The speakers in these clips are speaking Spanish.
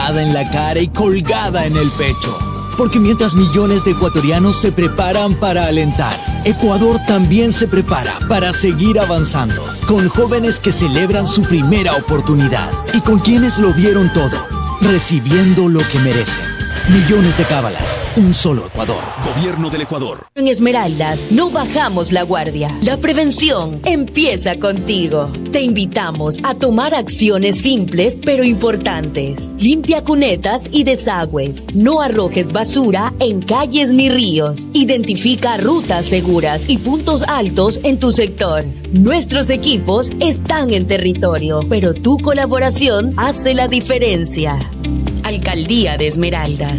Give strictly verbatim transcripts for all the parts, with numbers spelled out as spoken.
tatuada en la cara y colgada en el pecho. Porque mientras millones de ecuatorianos se preparan para alentar, Ecuador también se prepara para seguir avanzando, con jóvenes que celebran su primera oportunidad y con quienes lo dieron todo, recibiendo lo que merecen. Millones de cábalas, un solo Ecuador. Gobierno del Ecuador. En Esmeraldas no bajamos la guardia. La prevención empieza contigo. Te invitamos a tomar acciones simples pero importantes. Limpia cunetas y desagües. No arrojes basura en calles ni ríos. Identifica rutas seguras y puntos altos en tu sector. Nuestros equipos están en territorio, pero tu colaboración hace la diferencia. Alcaldía de Esmeraldas.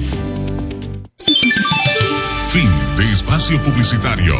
Fin de espacio publicitario.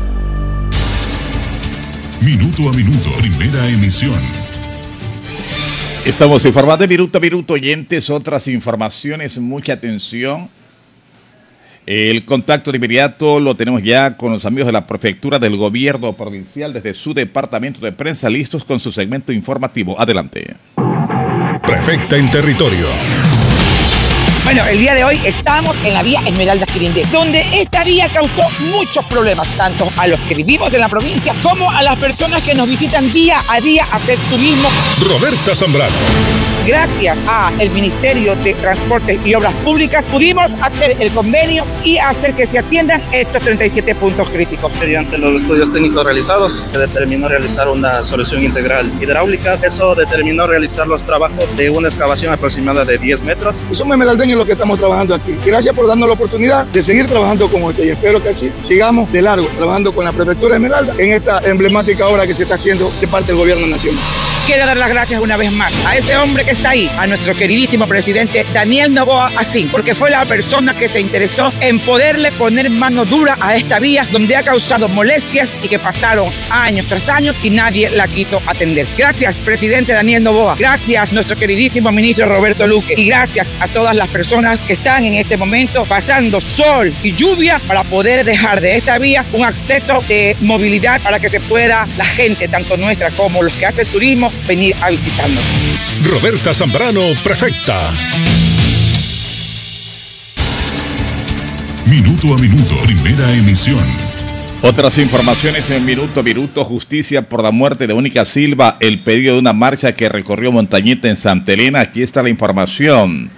Minuto a minuto, primera emisión. Estamos informando minuto a minuto, oyentes. Otras informaciones, mucha atención. El contacto de inmediato lo tenemos ya con los amigos de la Prefectura del Gobierno Provincial desde su departamento de prensa, listos con su segmento informativo. Adelante. Prefecta en territorio. Bueno, el día de hoy estamos en la vía Esmeraldas-Quirindé, donde esta vía causó muchos problemas, tanto a los que vivimos en la provincia como a las personas que nos visitan día a día a hacer turismo. Roberta Zambrano. Gracias al Ministerio de Transportes y Obras Públicas pudimos hacer el convenio y hacer que se atiendan estos treinta y siete puntos críticos. Mediante los estudios técnicos realizados, se determinó realizar una solución integral hidráulica. Eso determinó realizar los trabajos de una excavación aproximada de diez metros. Y somos esmeraldeños lo que estamos trabajando aquí. Gracias por darnos la oportunidad de seguir trabajando con usted y espero que así sigamos de largo trabajando con la Prefectura de Esmeralda en esta emblemática obra que se está haciendo de parte del Gobierno Nacional. Quiero dar las gracias una vez más a ese hombre que está ahí, a nuestro queridísimo presidente Daniel Noboa Asín, porque fue la persona que se interesó en poderle poner mano dura a esta vía donde ha causado molestias y que pasaron años tras años y nadie la quiso atender. Gracias, presidente Daniel Noboa. Gracias, nuestro queridísimo ministro Roberto Luque. Y gracias a todas las personas que están en este momento pasando sol y lluvia para poder dejar de esta vía un acceso de movilidad para que se pueda la gente, tanto nuestra como los que hacen turismo, venir a visitarnos. Roberta Zambrano, prefecta. Minuto a minuto, primera emisión. Otras informaciones en minuto a minuto. Justicia por la muerte de Mónica Silva, el pedido de una marcha que recorrió Montañita en Santa Elena. Aquí está la información.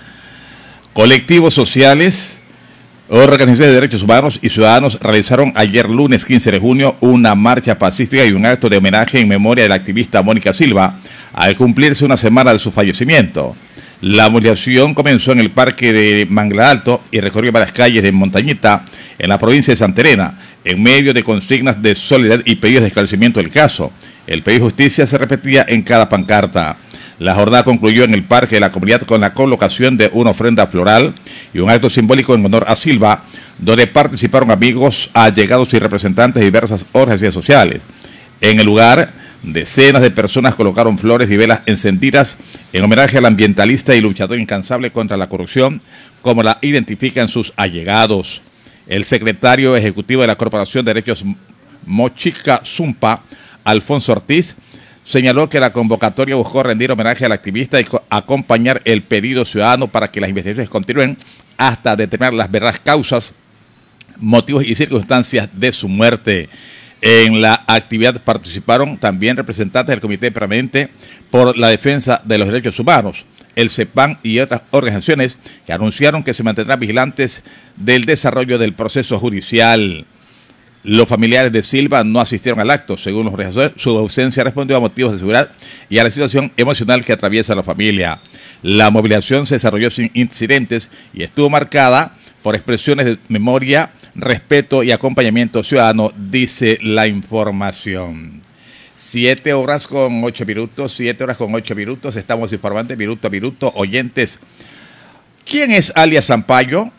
Colectivos sociales, organizaciones de derechos humanos y ciudadanos realizaron ayer lunes quince de junio una marcha pacífica y un acto de homenaje en memoria de la activista Mónica Silva al cumplirse una semana de su fallecimiento. La movilización comenzó en el parque de Manglar Alto y recorrió varias calles de Montañita en la provincia de Santa Elena, en medio de consignas de solidaridad y pedidos de esclarecimiento del caso. El pedido de justicia se repetía en cada pancarta. La jornada concluyó en el Parque de la Comunidad con la colocación de una ofrenda floral y un acto simbólico en honor a Silva, donde participaron amigos, allegados y representantes de diversas organizaciones sociales. En el lugar, decenas de personas colocaron flores y velas encendidas en homenaje al ambientalista y luchador incansable contra la corrupción, como la identifican sus allegados. El secretario ejecutivo de la Corporación de Derechos Mochica Zumpa, Alfonso Ortiz, señaló que la convocatoria buscó rendir homenaje al activista y acompañar el pedido ciudadano para que las investigaciones continúen hasta determinar las verdaderas causas, motivos y circunstancias de su muerte. En la actividad participaron también representantes del Comité Permanente por la Defensa de los Derechos Humanos, el CEPAN y otras organizaciones que anunciaron que se mantendrán vigilantes del desarrollo del proceso judicial. Los familiares de Silva no asistieron al acto. Según los organizadores, su ausencia respondió a motivos de seguridad y a la situación emocional que atraviesa la familia. La movilización se desarrolló sin incidentes y estuvo marcada por expresiones de memoria, respeto y acompañamiento ciudadano, dice la información. Siete horas con ocho minutos, siete horas con ocho minutos, estamos informando minuto a minuto. Oyentes, ¿quién es alias Sampaio?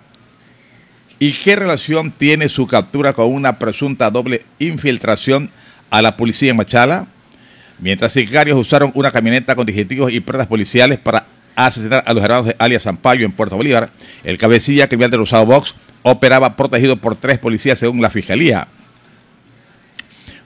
¿Y qué relación tiene su captura con una presunta doble infiltración a la policía en Machala? Mientras sicarios usaron una camioneta con distintivos y pruebas policiales para asesinar a los hermanos de alias Sampaio en Puerto Bolívar, el cabecilla criminal del Rosado Box operaba protegido por tres policías según la Fiscalía.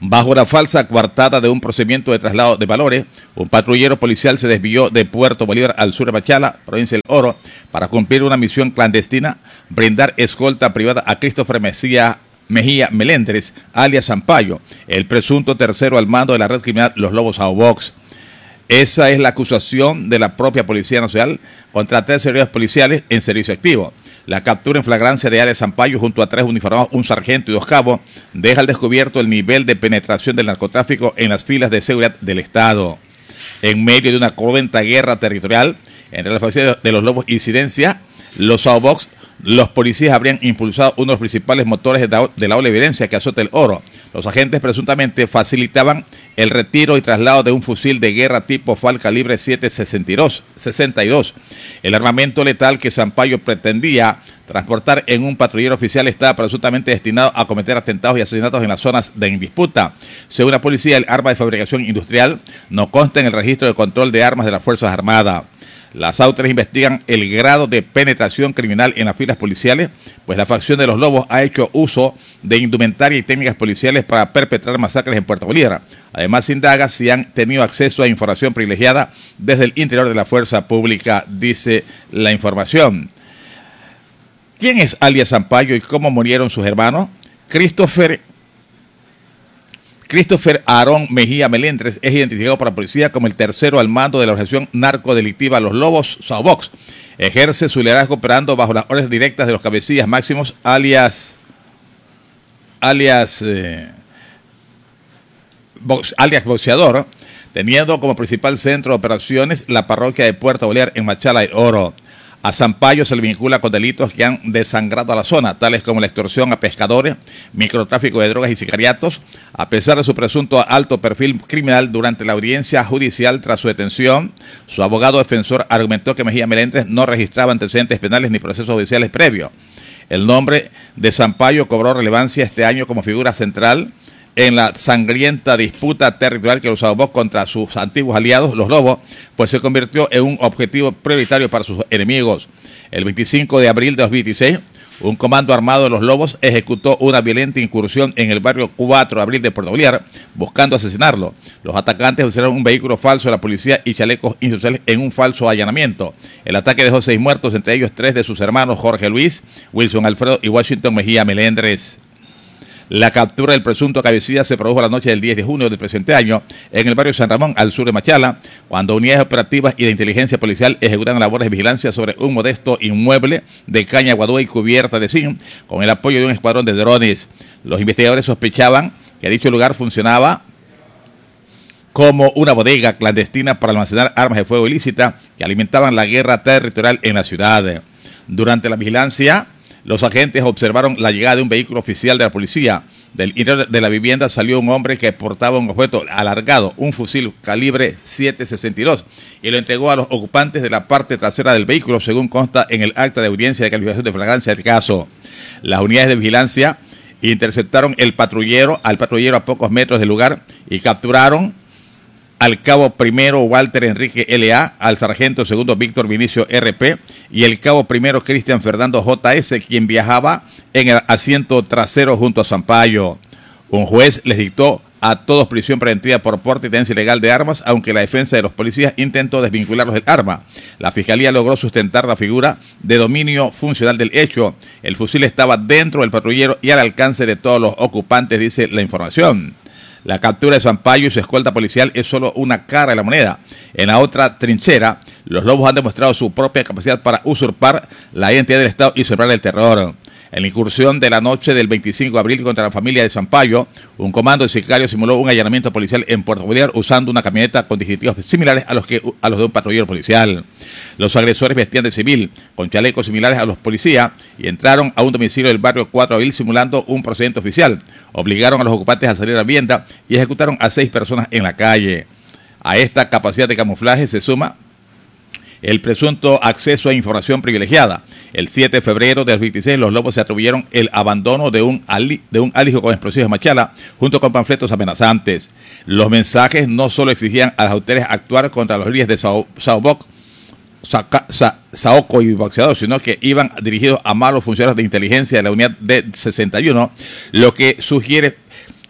Bajo la falsa coartada de un procedimiento de traslado de valores, un patrullero policial se desvió de Puerto Bolívar al sur de Machala, provincia del Oro, para cumplir una misión clandestina, brindar escolta privada a Christopher Mesía Mejía Melendres, alias Sampaio, el presunto tercero al mando de la red criminal Los Lobos Aubox. Esa es la acusación de la propia Policía Nacional contra tres servicios policiales en servicio activo. La captura en flagrancia de alias Sampaio junto a tres uniformados, un sargento y dos cabos, deja al descubierto el nivel de penetración del narcotráfico en las filas de seguridad del Estado. En medio de una cruenta guerra territorial entre las facciones de los Lobos y Incidencia, los Aubox, los policías habrían impulsado uno de los principales motores de la ola de violencia que azota el Oro. Los agentes presuntamente facilitaban el retiro y traslado de un fusil de guerra tipo F A L calibre siete sesenta y dos. El armamento letal que Sampaio pretendía transportar en un patrullero oficial estaba presuntamente destinado a cometer atentados y asesinatos en las zonas de disputa. Según la policía, el arma de fabricación industrial no consta en el registro de control de armas de las Fuerzas Armadas. Las autoridades investigan el grado de penetración criminal en las filas policiales, pues la facción de los Lobos ha hecho uso de indumentaria y técnicas policiales para perpetrar masacres en Puerto Bolívar. Además, indaga si han tenido acceso a información privilegiada desde el interior de la fuerza pública, dice la información. ¿Quién es alias Sampaio y cómo murieron sus hermanos? Christopher Christopher Aarón Mejía Melendres es identificado por la policía como el tercero al mando de la organización narcodelictiva Los Lobos Aubox. Ejerce su liderazgo operando bajo las órdenes directas de los cabecillas máximos, alias alias eh, box, alias boxeador, teniendo como principal centro de operaciones la parroquia de Puerto Bolívar en Machala del Oro. A Sampaio se le vincula con delitos que han desangrado a la zona, tales como la extorsión a pescadores, microtráfico de drogas y sicariatos. A pesar de su presunto alto perfil criminal, durante la audiencia judicial tras su detención, su abogado defensor argumentó que Mejía Melendres no registraba antecedentes penales ni procesos judiciales previos. El nombre de Sampaio cobró relevancia este año como figura central en la sangrienta disputa territorial que los Aubox contra sus antiguos aliados, los Lobos, pues se convirtió en un objetivo prioritario para sus enemigos. El veinticinco de abril de dos mil dieciséis, un comando armado de los Lobos ejecutó una violenta incursión en el barrio cuatro de abril de Puerto Bolívar, buscando asesinarlo. Los atacantes usaron un vehículo falso de la policía y chalecos institucionales en un falso allanamiento. El ataque dejó seis muertos, entre ellos tres de sus hermanos, Jorge Luis, Wilson Alfredo y Washington Mejía Melendres. La captura del presunto cabecilla se produjo la noche del diez de junio del presente año en el barrio San Ramón, al sur de Machala, cuando unidades operativas y de inteligencia policial ejecutan labores de vigilancia sobre un modesto inmueble de caña guadúa y cubierta de zinc, con el apoyo de un escuadrón de drones. Los investigadores sospechaban que dicho lugar funcionaba como una bodega clandestina para almacenar armas de fuego ilícitas que alimentaban la guerra territorial en la ciudad. Durante la vigilancia, los agentes observaron la llegada de un vehículo oficial de la policía. Del interior de la vivienda salió un hombre que portaba un objeto alargado, un fusil calibre siete sesenta y dos, y lo entregó a los ocupantes de la parte trasera del vehículo, según consta en el acta de audiencia de calificación de flagrancia del caso. Las unidades de vigilancia interceptaron el patrullero, al patrullero a pocos metros del lugar y capturaron al cabo primero Walter Enrique L A, al sargento segundo Víctor Vinicio R P y el cabo primero Cristian Fernando J S, quien viajaba en el asiento trasero junto a Sampaio. Un juez les dictó a todos prisión preventiva por porte y tenencia ilegal de armas, aunque la defensa de los policías intentó desvincularlos del arma. La fiscalía logró sustentar la figura de dominio funcional del hecho. El fusil estaba dentro del patrullero y al alcance de todos los ocupantes, dice la información. La captura de Sampaio y su escolta policial es solo una cara de la moneda. En la otra trinchera, los Lobos han demostrado su propia capacidad para usurpar la identidad del Estado y sembrar el terror. En la incursión de la noche del veinticinco de abril contra la familia de Sampaio, un comando de sicarios simuló un allanamiento policial en Puerto Bolívar usando una camioneta con distintivos similares a los, que, a los de un patrullero policial. Los agresores vestían de civil, con chalecos similares a los policías, y entraron a un domicilio del barrio cuatro de abril simulando un procedimiento oficial. Obligaron a los ocupantes a salir a la vivienda y ejecutaron a seis personas en la calle. A esta capacidad de camuflaje se suma el presunto acceso a información privilegiada. El siete de febrero del veintiséis, los Lobos se atribuyeron el abandono de un, ali, de un alijo con explosivos de Machala, junto con panfletos amenazantes. Los mensajes no solo exigían a las autoridades actuar contra los líderes de Sao, Saoboc, Sa, Sa, Saoco y boxeador, sino que iban dirigidos a malos funcionarios de inteligencia de la unidad D sesenta y uno, lo que sugiere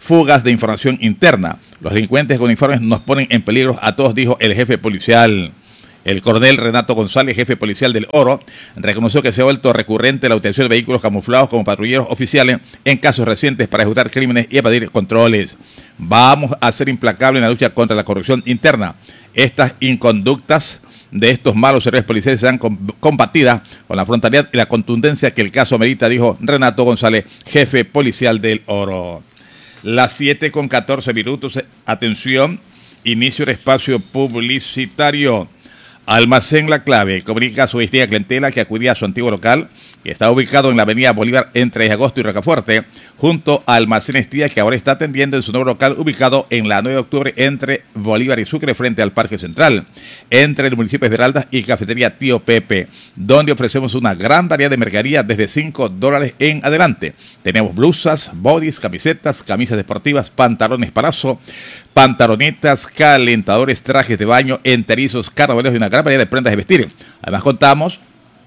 fugas de información interna. Los delincuentes con uniformes nos ponen en peligro a todos, dijo el jefe policial. El coronel Renato González, jefe policial del Oro, reconoció que se ha vuelto recurrente la utilización de vehículos camuflados como patrulleros oficiales en casos recientes para ejecutar crímenes y evadir controles. Vamos a ser implacables en la lucha contra la corrupción interna. Estas inconductas de estos malos servicios policiales serán combatidas con la frontalidad y la contundencia que el caso amerita, dijo Renato González, jefe policial del Oro. Las siete con catorce minutos, atención, inicio del espacio publicitario. Almacén La Clave comunica a su distinta clientela que acudía a su antiguo local, que está ubicado en la avenida Bolívar entre Agosto y Rocafuerte, junto a Almacenes Tía, que ahora está atendiendo en su nuevo local ubicado en la nueve de octubre entre Bolívar y Sucre, frente al Parque Central, entre el municipio de Esmeraldas y Cafetería Tío Pepe, donde ofrecemos una gran variedad de mercadería desde cinco dólares en adelante. Tenemos blusas, bodys, camisetas, camisas deportivas, pantalones palazo, pantalonetas, calentadores, trajes de baño, enterizos, carnavaleros y una gran variedad de prendas de vestir. Además contamos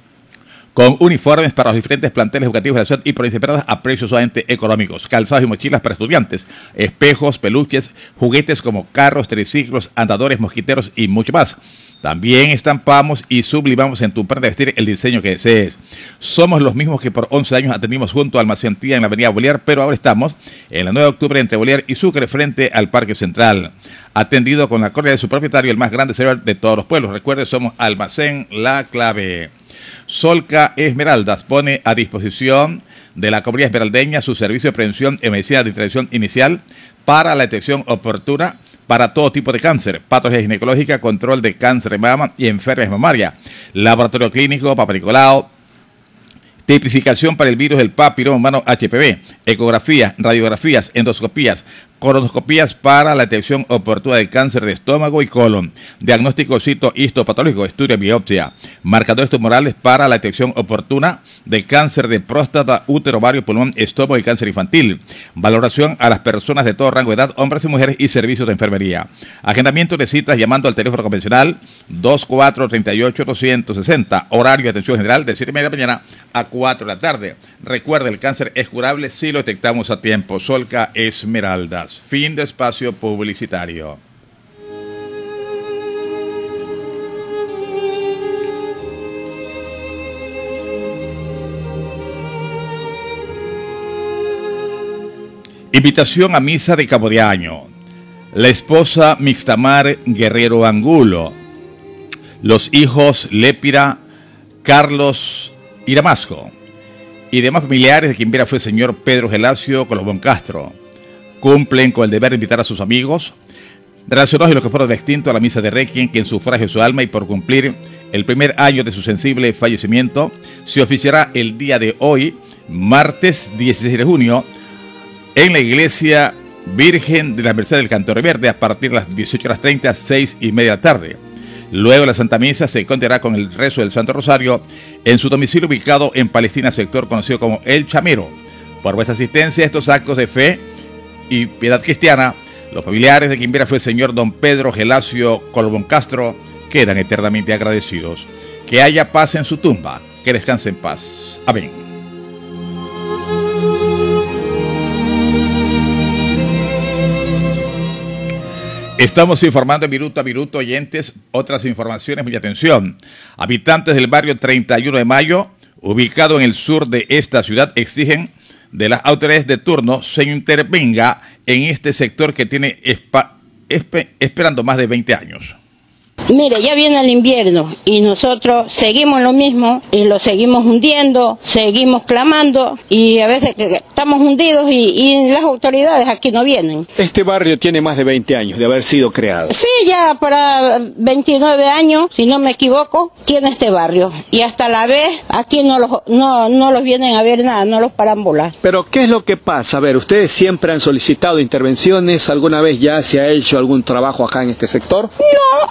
con uniformes para los diferentes planteles educativos de la ciudad y provincia a precios sumamente económicos, calzados y mochilas para estudiantes, espejos, peluches, juguetes como carros, triciclos, andadores, mosquiteros y mucho más. También estampamos y sublimamos en tu prenda de vestir el diseño que desees. Somos los mismos que por once años atendimos junto a Almacén Tía en la avenida Bolívar, pero ahora estamos en la nueve de octubre entre Bolívar y Sucre, frente al Parque Central. Atendido con la cordialidad de su propietario, el más grande servidor de todos los pueblos. Recuerde, somos Almacén La Clave. Solca Esmeraldas pone a disposición de la comunidad esmeraldeña su servicio de prevención en medicina de intervención inicial para la detección oportuna para todo tipo de cáncer, patología ginecológica, control de cáncer de mama y enfermedades mamarias, laboratorio clínico, Papa Nicolau, tipificación para el virus del papiloma humano H P V, ecografías, radiografías, endoscopías, colonoscopías para la detección oportuna del cáncer de estómago y colon, diagnóstico citohistopatológico, estudio de biopsia, marcadores tumorales para la detección oportuna del cáncer de próstata, útero, ovario, pulmón, estómago y cáncer infantil, valoración a las personas de todo rango de edad, hombres y mujeres y servicios de enfermería. Agendamiento de citas llamando al teléfono convencional dos cuatro tres ocho dos seis cero, horario de atención general de siete y media de la mañana a cuatro de la tarde. Recuerda, el cáncer es curable si lo detectamos a tiempo. Solca Esmeraldas. Fin de espacio publicitario. Invitación a misa de cabo de año. La esposa Mixtamar Guerrero Angulo. Los hijos Lépira, Carlos y Damasco. Y demás familiares de quien viera fue el señor Pedro Gelacio Colobón Castro. Cumplen con el deber de invitar a sus amigos relacionados y los que fueron extintos a la misa de Requiem, que en sufragio de su alma y por cumplir el primer año de su sensible fallecimiento, se oficiará el día de hoy, martes dieciséis de junio, en la iglesia Virgen de la Merced del Cantor Verde, a partir de las dieciocho horas treinta, seis y media de la tarde. Luego la Santa Misa se continuará con el rezo del Santo Rosario en su domicilio ubicado en Palestina, sector conocido como El Chamero. Por vuestra asistencia a estos actos de fe y piedad cristiana, los familiares de quien viera fue el señor don Pedro Gelacio Colbón Castro quedan eternamente agradecidos. Que haya paz en su tumba, que descanse en paz. Amén. Estamos informando en minuto a minuto, oyentes, otras informaciones, mucha atención. Habitantes del barrio treinta y uno de mayo, ubicado en el sur de esta ciudad, exigen de las autoridades de turno se intervenga en este sector que tiene espa, espe, esperando más de veinte años. Mire, ya viene el invierno y nosotros seguimos lo mismo y lo seguimos hundiendo, seguimos clamando y a veces que estamos hundidos y, y las autoridades aquí no vienen. Este barrio tiene más de veinte años de haber sido creado. Sí, ya para veintinueve años, si no me equivoco, tiene este barrio. Y hasta la vez aquí no los, no, no los vienen a ver nada, no los paran bolas. Pero ¿qué es lo que pasa? A ver, ustedes siempre han solicitado intervenciones, ¿alguna vez ya se ha hecho algún trabajo acá en este sector? No, mire,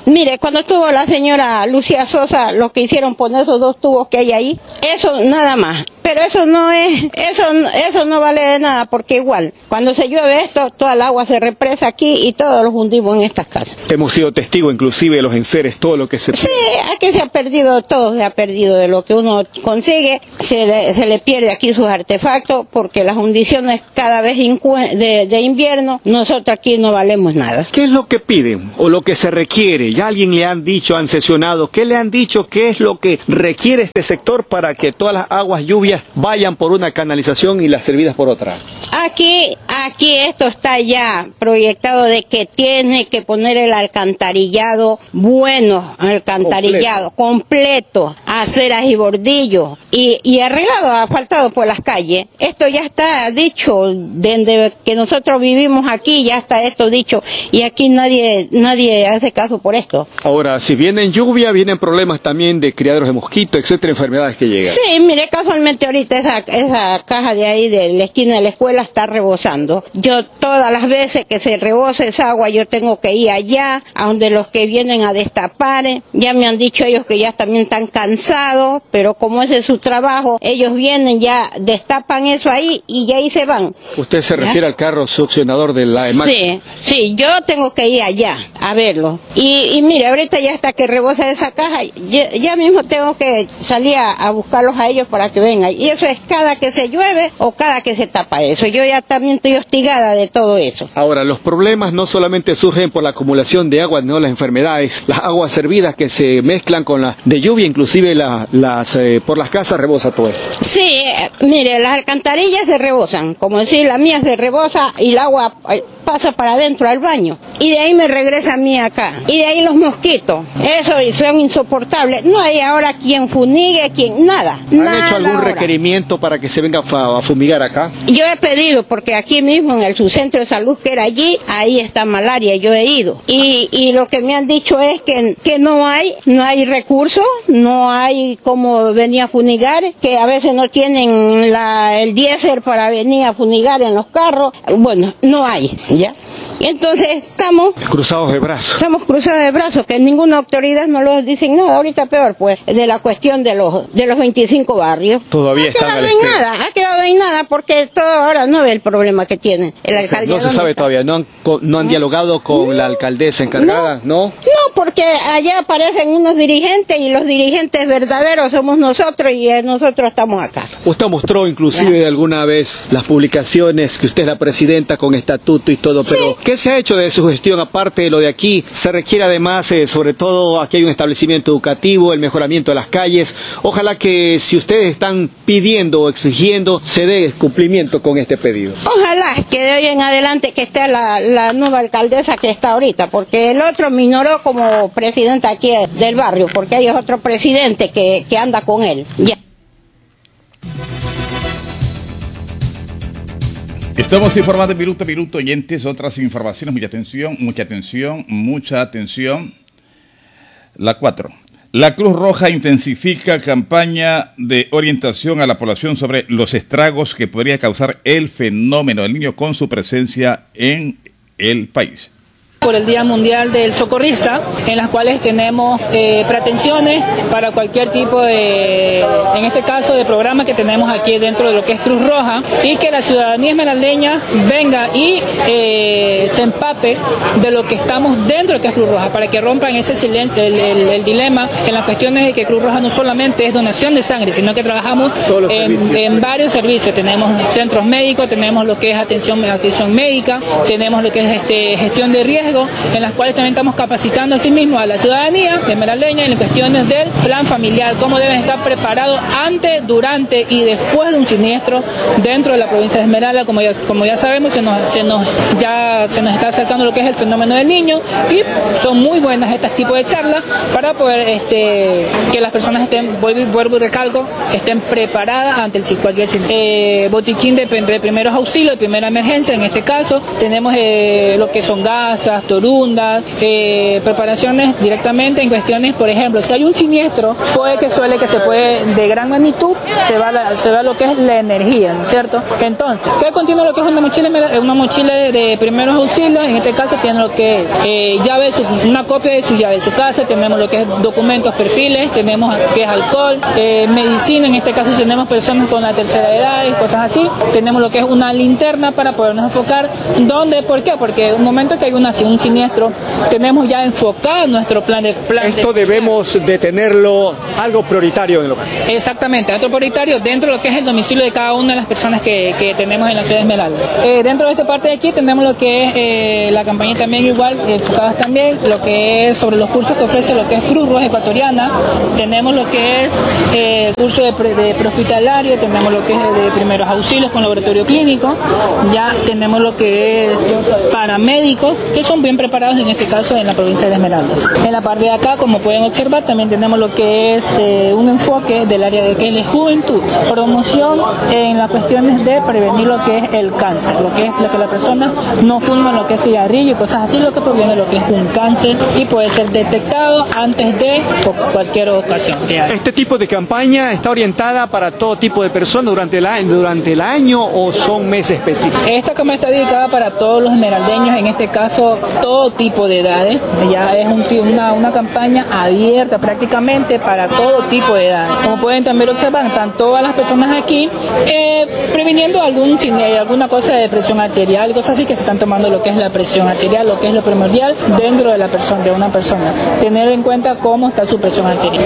cuando estuvo la señora Lucía Sosa, lo que hicieron poner esos dos tubos que hay ahí, eso nada más. Pero eso no es, eso, eso no vale de nada, porque igual, cuando se llueve esto, toda el agua se represa aquí y todos los hundimos en estas casas. Hemos sido testigos inclusive de los enseres, todo lo que se... Sí, aquí se ha perdido, todo se ha perdido de lo que uno consigue, se le, se le pierde aquí sus artefactos, porque las hundiciones cada vez de, de invierno, nosotros aquí no valemos nada. ¿Qué es lo que piden o lo que se requiere? Ya alguien le han dicho, han sesionado, ¿qué le han dicho? ¿Qué es lo que requiere este sector para que todas las aguas lluvias vayan por una canalización y las servidas por otra? Aquí, aquí esto está ya proyectado de que tiene que poner el alcantarillado bueno, alcantarillado, completo, completo aceras y bordillos, y, y arreglado, asfaltado por las calles. Esto ya está dicho, desde que nosotros vivimos aquí, ya está esto dicho, y aquí nadie, nadie hace caso por esto. Ahora, si vienen lluvia, vienen problemas también de criaderos de mosquitos, etcétera, enfermedades que llegan. Sí, mire, casualmente ahorita esa, esa caja de ahí de la esquina de la escuela está rebosando. Yo todas las veces que se rebosa esa agua, yo tengo que ir allá, a donde los que vienen a destapar, ya me han dicho ellos que ya también están cansados, pero como ese es su trabajo, ellos vienen, ya destapan eso ahí y ya ahí se van. ¿Usted se refiere ¿Ya? al carro succionador de la EMAC? Sí, sí, yo tengo que ir allá a verlo. Y, y mire, ahorita ya hasta que rebosa esa caja, ya, ya mismo tengo que salir a, a buscarlos a ellos para que vengan. Y eso es cada que se llueve o cada que se tapa eso. Yo ya también estoy hostigada de todo eso. Ahora, los problemas no solamente surgen por la acumulación de agua, no las enfermedades, las aguas servidas que se mezclan con la de lluvia, inclusive la, las eh, por las casas rebosa todo esto. Sí, eh, mire, las alcantarillas se rebosan, como decir, la mía se rebosa y el agua eh, pasa para adentro al baño. Y de ahí me regresa a mí acá. Y de ahí los mosquitos. Eso son insoportables. No hay ahora quien funigue, quien nada. ¿Han nada hecho algún ahora. requerimiento para que se venga a fumigar acá? Yo he pedido, porque aquí mismo en el subcentro de salud que era allí, ahí está malaria, yo he ido. Y, y lo que me han dicho es que, que no hay, no hay recursos, no hay cómo venir a funigar, que a veces no tienen la, el diésel para venir a funigar en los carros. Bueno, no hay, ¿ya? Y entonces estamos cruzados de brazos. Estamos cruzados de brazos, que ninguna autoridad no nos dice nada. Ahorita peor, pues, de la cuestión de los de los veinticinco barrios. Todavía están al espera. Ha quedado en nada, ha quedado en nada, porque todo ahora no ve el problema que tiene el alcalde. No se sabe está. todavía, no han, no han dialogado con no, la alcaldesa encargada, ¿no? ¿no? No, porque allá aparecen unos dirigentes y los dirigentes verdaderos somos nosotros y nosotros estamos acá. Usted mostró inclusive ¿Ya? alguna vez las publicaciones que usted es la presidenta con estatuto y todo, pero sí. ¿Qué se ha hecho de su gestión aparte de lo de aquí? Se requiere además, eh, sobre todo, aquí hay un establecimiento educativo, el mejoramiento de las calles. Ojalá que si ustedes están pidiendo o exigiendo, se dé cumplimiento con este pedido. Ojalá que de hoy en adelante que esté la, la nueva alcaldesa que está ahorita, porque el otro me ignoró como presidenta aquí del barrio, porque hay otro presidente que, que anda con él. Ya. Estamos informando minuto a minuto, oyentes, otras informaciones, mucha atención, mucha atención, mucha atención. La cuatro. La Cruz Roja intensifica campaña de orientación a la población sobre los estragos que podría causar el fenómeno del Niño con su presencia en el país. Por el Día Mundial del Socorrista, en las cuales tenemos eh, preatenciones para cualquier tipo de, en este caso, de programa que tenemos aquí dentro de lo que es Cruz Roja, y que la ciudadanía esmeraldeña venga y eh, se empape de lo que estamos dentro de lo que es Cruz Roja, para que rompan ese silencio, el, el, el dilema en las cuestiones de que Cruz Roja no solamente es donación de sangre, sino que trabajamos en, en varios servicios. Tenemos centros médicos, tenemos lo que es atención, atención médica, tenemos lo que es este, gestión de riesgo, en las cuales también estamos capacitando a sí mismo a la ciudadanía de esmeraldeña en las cuestiones del plan familiar, cómo deben estar preparados antes, durante y después de un siniestro dentro de la provincia de Esmeralda. Como ya, como ya sabemos, se nos, se nos, ya se nos está acercando lo que es el fenómeno del Niño, y son muy buenas estos tipos de charlas para poder este, que las personas estén, vuelvo, vuelvo y recalco, estén preparadas ante el, cualquier eh, botiquín de, de primeros auxilios, de primera emergencia. En este caso tenemos eh, lo que son gasas, cubiertas, torundas, eh, preparaciones directamente en cuestiones, por ejemplo, si hay un siniestro, puede que suele que se puede, de gran magnitud, se va, la, se va lo que es la energía, ¿no es cierto? Entonces, ¿qué contiene lo que es una mochila? Una mochila de, de primeros auxilios, en este caso tiene lo que es eh, llave, su, una copia de su llave de su casa, tenemos lo que es documentos, perfiles, tenemos que es alcohol, eh, medicina, en este caso tenemos personas con la tercera edad y cosas así, tenemos lo que es una linterna para podernos enfocar, ¿dónde? ¿Por qué? Porque un momento que hay una, un siniestro, tenemos ya enfocado nuestro plan de... Plan Esto de, debemos de tenerlo algo prioritario en el local. Exactamente, algo prioritario dentro de lo que es el domicilio de cada una de las personas que, que tenemos en la ciudad de Esmeralda. Eh, dentro de esta parte de aquí tenemos lo que es eh, la campaña también igual, enfocadas también, lo que es sobre los cursos que ofrece lo que es Cruz Roja Ecuatoriana, tenemos lo que es eh, el curso de, pre, de prehospitalario, tenemos lo que es de primeros auxilios con laboratorio clínico, ya tenemos lo que es paramédicos, que son bien preparados en este caso en la provincia de Esmeraldas. En la parte de acá, como pueden observar, también tenemos lo que es eh, un enfoque del área de que es la juventud, promoción en las cuestiones de prevenir lo que es el cáncer, lo que es lo que la persona no fuma, lo que es cigarrillo y cosas así, lo que proviene de lo que es un cáncer y puede ser detectado antes de cualquier ocasión que haya. ¿Este tipo de campaña está orientada para todo tipo de personas durante el año, durante el año o son meses específicos? Esta campaña está dedicada para todos los esmeraldeños, en este caso todo tipo de edades, ya es un, una, una campaña abierta prácticamente para todo tipo de edades. Como pueden también observar, están todas las personas aquí eh, previniendo algún, si hay alguna cosa de presión arterial, cosas así, que se están tomando lo que es la presión arterial, lo que es lo primordial dentro de la persona, de una persona, tener en cuenta cómo está su presión arterial.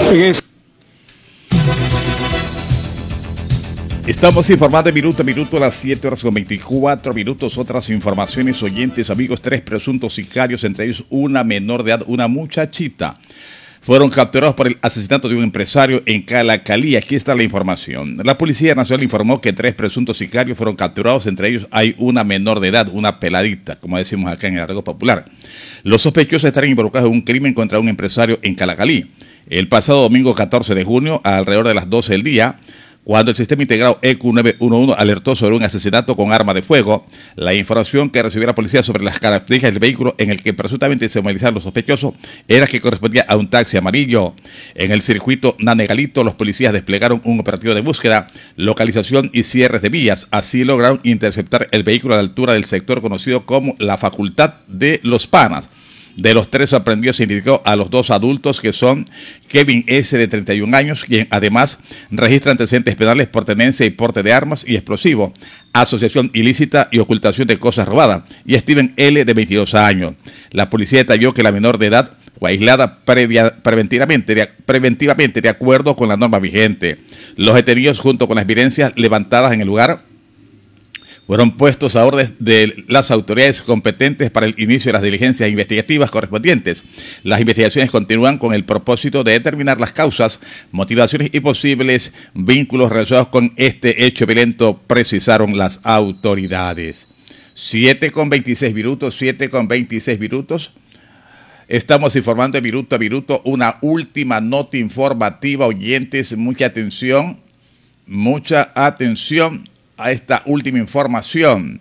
Estamos informando de minuto a minuto a las siete horas con veinticuatro minutos. Otras informaciones, oyentes, amigos, tres presuntos sicarios, entre ellos una menor de edad, una muchachita, fueron capturados por el asesinato de un empresario en Calacalí. Aquí está la información. La Policía Nacional informó que tres presuntos sicarios fueron capturados, entre ellos hay una menor de edad, una peladita, como decimos acá en el argot popular. Los sospechosos estarán involucrados en un crimen contra un empresario en Calacalí. El pasado domingo catorce de junio, alrededor de las doce del día, cuando el sistema integrado E Q nueve uno uno alertó sobre un asesinato con arma de fuego, la información que recibió la policía sobre las características del vehículo en el que presuntamente se movilizaron los sospechosos era que correspondía a un taxi amarillo. En el circuito Nanegalito, los policías desplegaron un operativo de búsqueda, localización y cierres de vías. Así lograron interceptar el vehículo a la altura del sector conocido como la Facultad de Los Panas. De los tres sorprendidos se identificó a los dos adultos, que son Kevin S., de treinta y un años, quien además registra antecedentes penales por tenencia y porte de armas y explosivos, asociación ilícita y ocultación de cosas robadas, y Steven L., de veintidós años. La policía detalló que la menor de edad fue aislada previa, preventivamente, de, preventivamente de acuerdo con la norma vigente. Los detenidos, junto con las evidencias levantadas en el lugar, fueron puestos a orden de las autoridades competentes para el inicio de las diligencias investigativas correspondientes. Las investigaciones continúan con el propósito de determinar las causas, motivaciones y posibles vínculos relacionados con este hecho violento, precisaron las autoridades. siete con veintiséis minutos, siete con veintiséis minutos. Estamos informando de minuto a minuto. Una última nota informativa, oyentes, mucha atención, mucha atención a esta última información.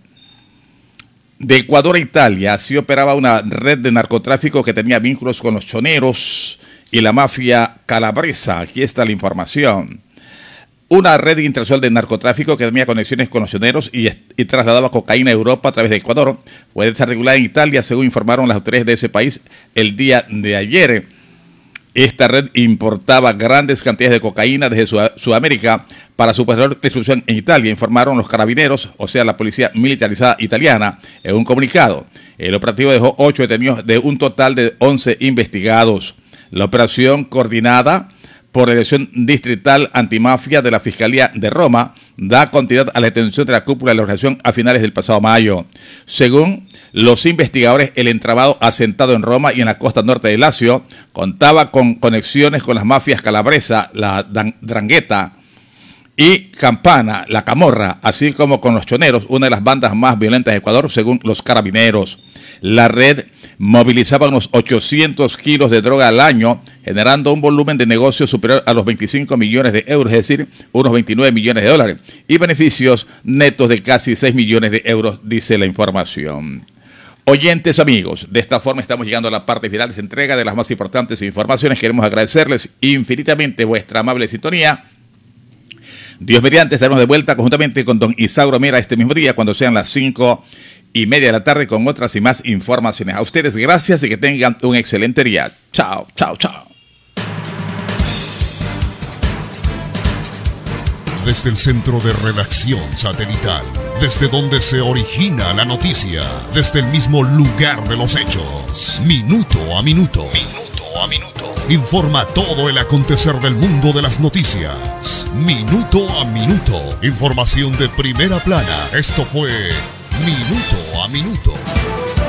De Ecuador a Italia, así operaba una red de narcotráfico que tenía vínculos con los choneros y la mafia calabresa. Aquí está la información. Una red internacional de narcotráfico que tenía conexiones con los choneros y, y trasladaba cocaína a Europa a través de Ecuador puede ser regulada en Italia, según informaron las autoridades de ese país el día de ayer. Esta red importaba grandes cantidades de cocaína desde Sud- Sudamérica para su posterior distribución en Italia, informaron los carabineros, o sea, la policía militarizada italiana, en un comunicado. El operativo dejó ocho detenidos de un total de once investigados. La operación, coordinada por la Dirección Distrital Antimafia de la Fiscalía de Roma, da continuidad a la detención de la cúpula de la organización a finales del pasado mayo. Según los investigadores, el entramado asentado en Roma y en la costa norte de Lazio contaba con conexiones con las mafias calabresa, la Drangheta y Campana, la Camorra, así como con los choneros, una de las bandas más violentas de Ecuador, según los carabineros. La red movilizaba unos ochocientos kilos de droga al año, generando un volumen de negocio superior a los veinticinco millones de euros, es decir, unos veintinueve millones de dólares, y beneficios netos de casi seis millones de euros, dice la información. Oyentes amigos, de esta forma estamos llegando a la parte final de esta entrega de las más importantes informaciones. Queremos agradecerles infinitamente vuestra amable sintonía. Dios mediante, estaremos de vuelta conjuntamente con don Isauro Mera este mismo día cuando sean las cinco y media de la tarde con otras y más informaciones. A ustedes gracias y que tengan un excelente día. Chao, chao, chao. Desde el centro de redacción satelital, desde donde se origina la noticia, desde el mismo lugar de los hechos, minuto a minuto, minuto a minuto, informa todo el acontecer del mundo de las noticias, minuto a minuto, información de primera plana. Esto fue Minuto a Minuto.